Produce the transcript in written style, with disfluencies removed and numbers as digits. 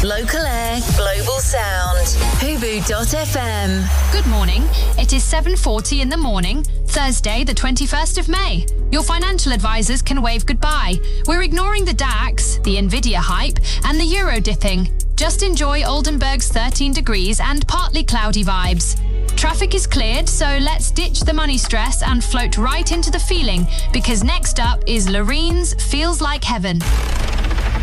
Local air, global sound. Hubu.fm. Good morning. It is 7:40 in the morning, Thursday, the 21st of May. Your financial advisors can wave goodbye. We're ignoring the DAX, the Nvidia hype, and the Euro dipping. Just enjoy Oldenburg's 13 degrees and partly cloudy vibes. Traffic is cleared, so let's ditch the money stress and float right into the feeling, because next up is Lorene's Feels Like Heaven.